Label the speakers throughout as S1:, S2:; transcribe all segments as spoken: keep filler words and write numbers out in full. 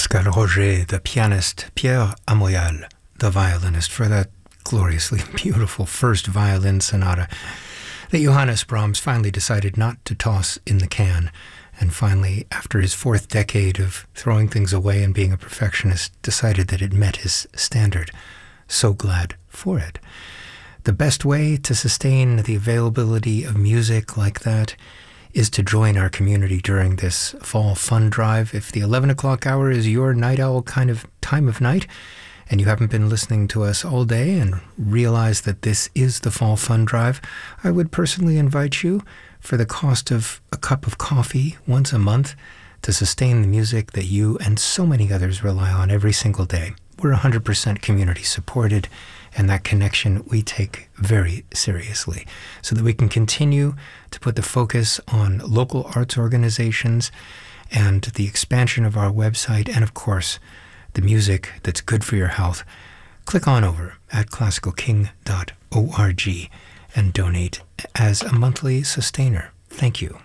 S1: Pascal Roger, the pianist, Pierre Amoyal, the violinist, for that gloriously beautiful first violin sonata that Johannes Brahms finally decided not to toss in the can, and finally, after his fourth decade of throwing things away and being a perfectionist, decided that it met his standard. So glad for it. The best way to sustain the availability of music like that is to join our community during this fall fun drive. If the eleven o'clock hour is your night owl kind of time of night, and you haven't been listening to us all day and realize that this is the fall fun drive, I would personally invite you, for the cost of a cup of coffee once a month, to sustain the music that you and so many others rely on every single day. We're one hundred percent community supported, and that connection we take very seriously, so that we can continue to put the focus on local arts organizations and the expansion of our website, and of course, the music that's good for your health. Click on over at classical king dot org and donate as a monthly sustainer. Thank you.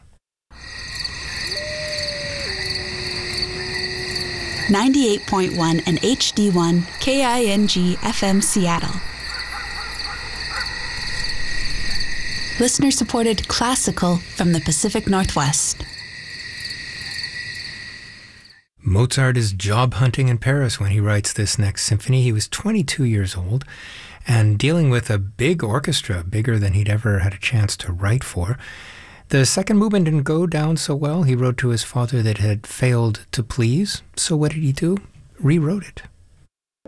S2: ninety-eight point one and H D one K I N G F M Seattle. Listener-supported classical from the Pacific Northwest.
S1: Mozart is job hunting in Paris when he writes this next symphony. He was twenty-two years old and dealing with a big orchestra, bigger than he'd ever had a chance to write for. The second movement didn't go down so well. He wrote to his father that it had failed to please. So what did he do? Rewrote it.